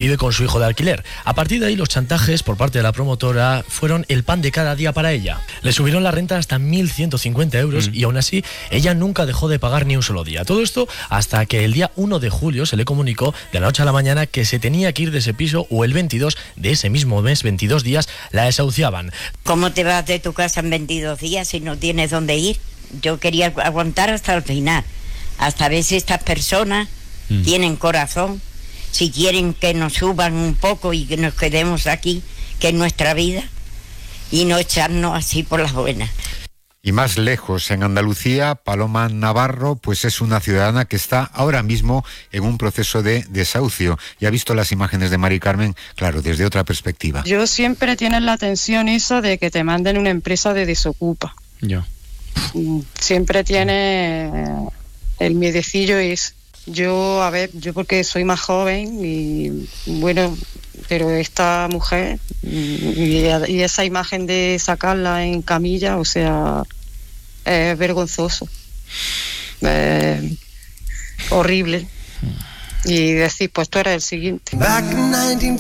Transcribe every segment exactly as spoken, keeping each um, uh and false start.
vive con su hijo de alquiler. A partir de ahí, los chantajes por parte de la promotora fueron el pan de cada día para ella. Le subieron la renta hasta mil ciento cincuenta euros mm. y aún así ella nunca dejó de pagar ni un solo día. Todo esto hasta que el día uno de julio se le comunicó de la noche a la mañana que se tenía que ir de ese piso, o el veintidós de ese mismo mes, veintidós días, la desahuciaban. ¿Cómo te vas de tu casa en veintidós días si no tienes dónde ir? Yo quería aguantar hasta el final, hasta ver si estas personas mm. tienen corazón, si quieren que nos suban un poco y que nos quedemos aquí, que es nuestra vida, y no echarnos así por las buenas. Y más lejos, en Andalucía, Paloma Navarro pues es una ciudadana que está ahora mismo en un proceso de desahucio y ha visto las imágenes de Mari Carmen, claro, desde otra perspectiva. Yo siempre tienes la tensión esa de que te manden una empresa de desocupa. Yo. Siempre tiene el miedecillo es. Yo, a ver, yo porque soy más joven y bueno, pero esta mujer y, y esa imagen de sacarla en camilla, o sea, es vergonzoso, eh, horrible. Y decir, pues tú eres el siguiente. Back in nineteen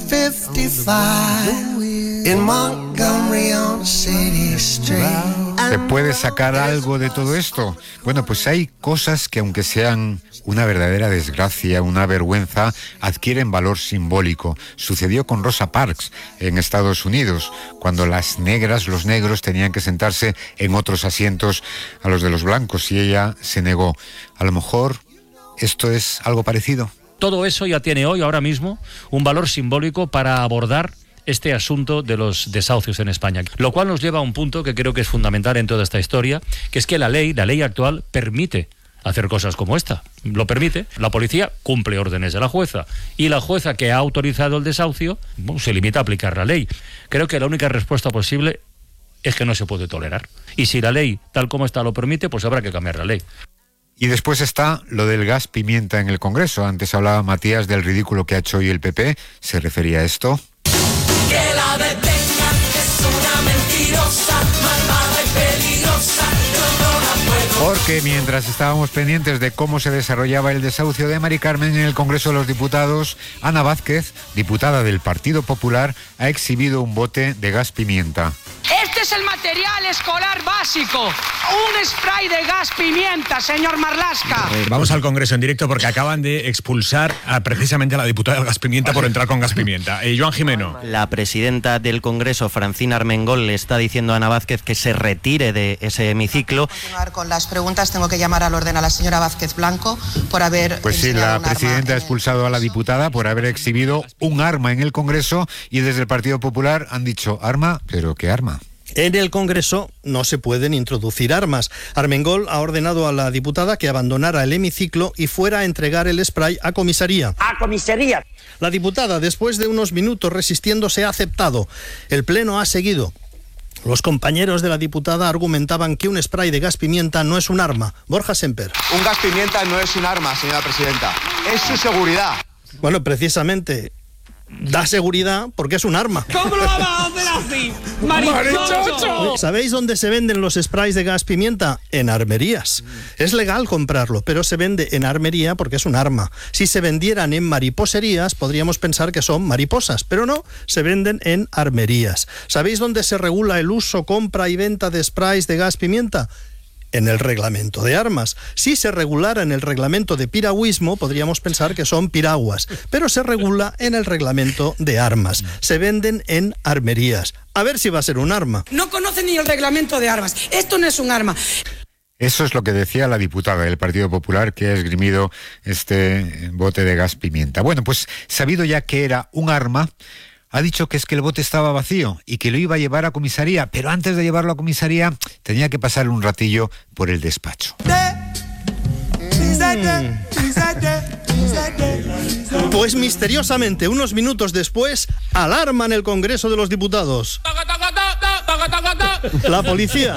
fifty-five, in Montgomery on City Street. ¿Se puede sacar algo de todo esto? Bueno, pues hay cosas que, aunque sean una verdadera desgracia, una vergüenza, adquieren valor simbólico. Sucedió con Rosa Parks en Estados Unidos, cuando las negras, los negros, tenían que sentarse en otros asientos a los de los blancos y ella se negó. A lo mejor esto es algo parecido. Todo eso ya tiene hoy, ahora mismo, un valor simbólico para abordar este asunto de los desahucios en España. Lo cual nos lleva a un punto que creo que es fundamental en toda esta historia, que es que la ley, la ley actual, permite hacer cosas como esta. Lo permite. La policía cumple órdenes de la jueza y la jueza que ha autorizado el desahucio, bueno, se limita a aplicar la ley. Creo que la única respuesta posible es que no se puede tolerar. Y si la ley, tal como está, lo permite, pues habrá que cambiar la ley. Y después está lo del gas pimienta en el Congreso. Antes hablaba Matías del ridículo que ha hecho hoy el P P. ¿Se refería a esto? Que la detengan, es una mentirosa, malvada y peligrosa, yo no la puedo. Porque mientras estábamos pendientes de cómo se desarrollaba el desahucio de Mari Carmen en el Congreso de los Diputados, Ana Vázquez, diputada del Partido Popular, ha exhibido un bote de gas pimienta. Este es el material escolar básico, un spray de gas pimienta, señor Marlaska. Vamos al Congreso en directo porque acaban de expulsar a, precisamente a la diputada del gas pimienta por entrar con gas pimienta. Eh, Joan Jimeno. La presidenta del Congreso, Francina Armengol, le está diciendo a Ana Vázquez que se retire de ese hemiciclo. Para continuar con las preguntas, tengo que llamar al orden a la señora Vázquez Blanco por haber... Pues sí, la presidenta ha expulsado a la diputada por haber exhibido un arma en el Congreso y desde el Partido Popular han dicho, ¿arma? ¿Pero qué arma? En el Congreso no se pueden introducir armas. Armengol ha ordenado a la diputada que abandonara el hemiciclo y fuera a entregar el spray a comisaría. ¡A comisaría! La diputada, después de unos minutos resistiéndose, ha aceptado. El Pleno ha seguido. Los compañeros de la diputada argumentaban que un spray de gas pimienta no es un arma. Borja Semper. Un gas pimienta no es un arma, señora presidenta. Es su seguridad. Bueno, precisamente... da seguridad porque es un arma. ¿Cómo lo vamos a hacer así? ¡Marichocho! ¿Sabéis dónde se venden los sprays de gas pimienta? En armerías. Es legal comprarlo, pero se vende en armería porque es un arma. Si se vendieran en mariposerías, podríamos pensar que son mariposas, pero no, se venden en armerías. ¿Sabéis dónde se regula el uso, compra y venta de sprays de gas pimienta? En el reglamento de armas. Si se regulara en el reglamento de piragüismo, podríamos pensar que son piraguas, pero se regula en el reglamento de armas. Se venden en armerías. A ver si va a ser un arma. No conoce ni el reglamento de armas. Esto no es un arma. Eso es lo que decía la diputada del Partido Popular que ha esgrimido este bote de gas pimienta. Bueno, pues sabido ya que era un arma, ha dicho que es que el bote estaba vacío y que lo iba a llevar a comisaría, pero antes de llevarlo a comisaría tenía que pasar un ratillo por el despacho. Pues misteriosamente, unos minutos después, alarma en el Congreso de los Diputados. La policía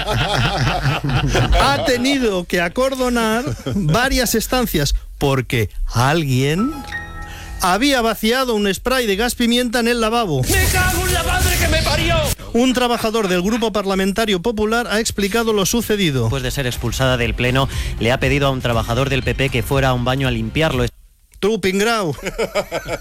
ha tenido que acordonar varias estancias porque alguien había vaciado un spray de gas pimienta en el lavabo. ¡Me cago en la madre que me parió! Un trabajador del Grupo Parlamentario Popular ha explicado lo sucedido. Después de ser expulsada del Pleno, le ha pedido a un trabajador del P P que fuera a un baño a limpiarlo. Tú, pingrao.